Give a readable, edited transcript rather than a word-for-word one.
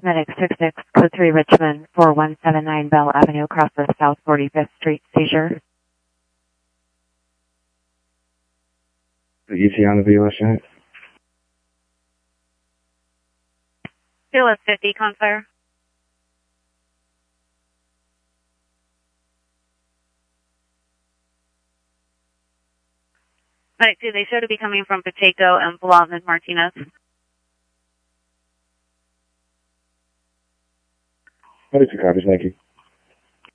Medic 66, Code 3 Richmond, 4179 Bell Avenue, Crossroads South 45th Street, seizure. The ET on the VLS unit? 250, Confire. Medic 2, they show to be coming from Pacheco and Blanton Martinez. 22 copies, thank you.